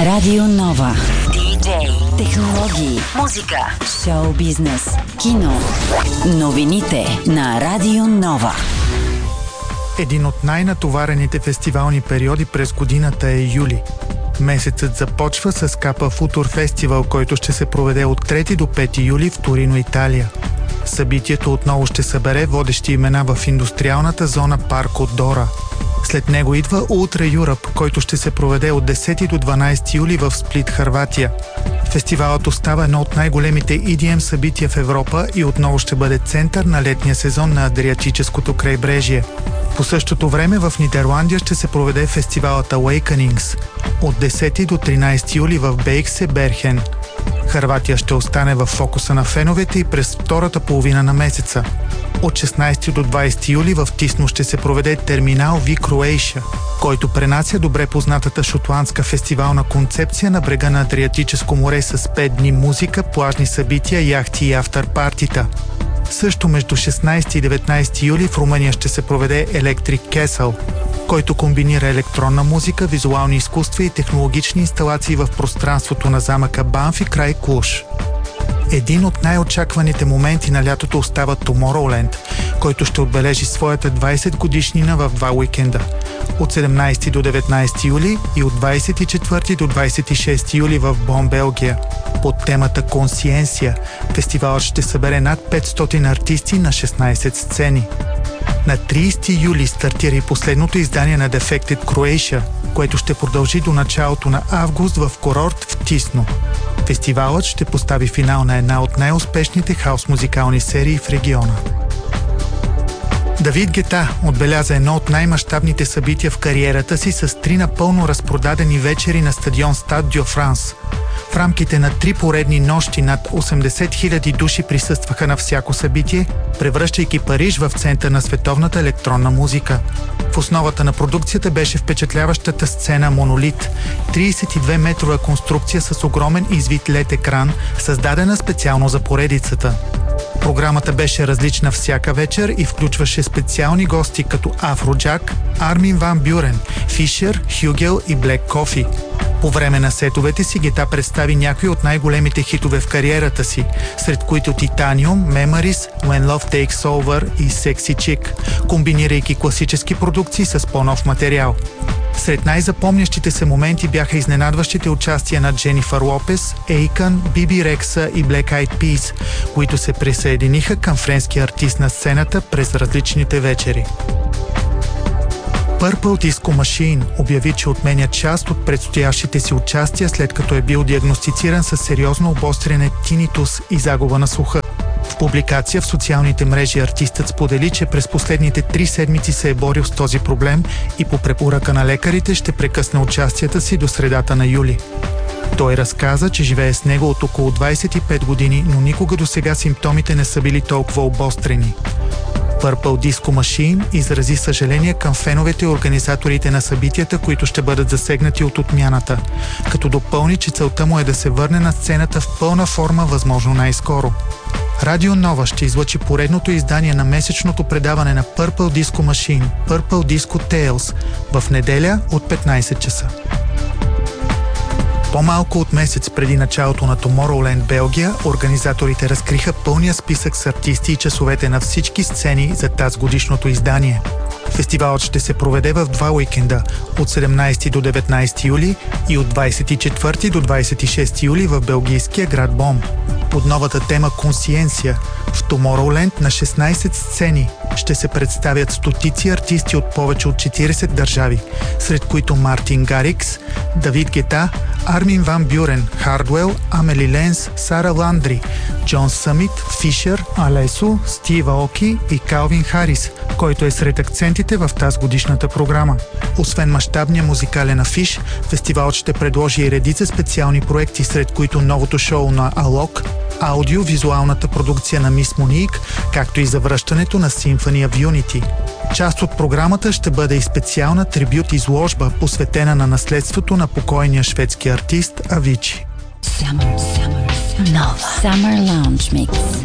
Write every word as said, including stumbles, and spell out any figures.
Радио Нова. Диджей, технологии, музика, шоу бизнес, кино. Новините на Радио Нова. Един от най-натоварените фестивални периоди през годината е юли. Месецът започва с Капа Футур фестивал, който ще се проведе от трети до пети юли в Торино, Италия. Събитието отново ще събере водещи имена в индустриалната зона Парко Дора. След него идва Ultra Europe, който ще се проведе от десети до дванадесети юли в Сплит, Хърватия. Фестивалът остава едно от най-големите И Ди Ем събития в Европа и отново ще бъде център на летния сезон на Адриатическото крайбрежие. По същото време в Нидерландия ще се проведе фестивалът Awakenings от десети до тринадесети юли в Бейксе, Берхен. Хърватия ще остане в фокуса на феновете и през втората половина на месеца. От шестнадесети до двадесети юли в Тисно ще се проведе Терминал Ви Кроейшия, който пренася добре познатата шотландска фестивална концепция на брега на Адриатическо море с пет дни музика, плажни събития, яхти и афтърпартита. Също между шестнадесети и деветнадесети юли в Румъния ще се проведе Electric Castle, който комбинира електронна музика, визуални изкуства и технологични инсталации в пространството на замъка Банфи край Клуж. Един от най-очакваните моменти на лятото остава Tomorrowland, който ще отбележи своята двадесет годишнина в два уикенда – от седемнадесети до деветнадесети юли и от двадесет и четвърти до двадесет и шести юли в Бон, Белгия. Под темата Консиенция фестивалът ще събере над петстотин артисти на шестнадесет сцени. На тридесети юли стартира и последното издание на Defected Croatia, което ще продължи до началото на август в курорт в Тисно. Фестивалът ще постави финал на една от най-успешните хаус музикални серии в региона. Давид Гета отбеляза едно от най-мащабните събития в кариерата си с три напълно разпродадени вечери на стадион Стад Дьо Франс. В рамките на три поредни нощи над осемдесет хиляди души присъстваха на всяко събитие, превръщайки Париж в център на световната електронна музика. В основата на продукцията беше впечатляващата сцена Монолит, тридесет и две метрова конструкция с огромен извит лед екран, създадена специално за поредицата. Програмата беше различна всяка вечер и включваше специални гости като Афроджак, Армин Ван Бюрен, Фишер, Хюгел и Блек Кофи. По време на сетовете си Гета представи някои от най-големите хитове в кариерата си, сред които Titanium, Memories, When Love Takes Over и Sexy Chick, комбинирайки класически продукции с по-нов материал. Сред най-запомнящите се моменти бяха изненадващите участия на Дженифър Лопес, Ейкън, Биби Рекса и Black Eyed Peas, които се присъединиха към френския артист на сцената през различните вечери. Purple Disco Machine обяви, че отменя част от предстоящите си участия, след като е бил диагностициран с сериозно обостряне тинитус и загуба на слуха. В публикация в социалните мрежи артистът сподели, че през последните три седмици се е борил с този проблем и по препоръка на лекарите ще прекъсне участията си до средата на юли. Той разказа, че живее с него от около двадесет и пет години, но никога досега симптомите не са били толкова обострени. Purple Disco Machine изрази съжаление към феновете и организаторите на събитията, които ще бъдат засегнати от отмяната, като допълни, че целта му е да се върне на сцената в пълна форма възможно най-скоро. Радио Нова ще излъчи поредното издание на месечното предаване на Purple Disco Machine, Purple Disco Tales, в неделя от петнадесет часа. По-малко от месец преди началото на Tomorrowland Белгия, организаторите разкриха пълния списък с артисти и часовете на всички сцени за тазгодишното издание. Фестивалът ще се проведе в два уикенда – от седемнадесети до деветнадесети юли и от двадесет и четвърти до двадесет и шести юли в белгийския град Бон. Под новата тема Консиенция в Tomorrowland на шестнадесет сцени ще се представят стотици артисти от повече от четиридесет държави, сред които Мартин Гарикс, Давид Гета, Армин Ван Бюрен, Хардуел, Амели Ленс, Сара Ландри, Джон Съмит, Фишер, Алесо, Стив Аоки и Калвин Харис, който е сред акцентите в тази годишната програма. Освен мащабния музикален афиш, фестивалът ще предложи и редица специални проекти, сред които новото шоу на Алок, аудиовизуалната продукция на Мис Моник, както и завръщането на Symphony of Unity. Част от програмата ще бъде и специална трибют изложба, посветена на наследството на покойния шведски артист Авичи. Summer, summer, summer. Nova. Summer Lounge Mix.